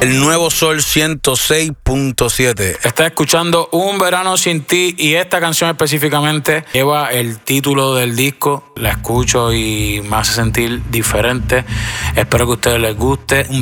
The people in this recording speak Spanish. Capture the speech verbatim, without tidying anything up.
El Nuevo Sol ciento seis punto siete. Estás escuchando Un Verano Sin Ti y esta canción específicamente lleva el título del disco. La escucho y me hace sentir diferente. Espero que a ustedes les guste. Un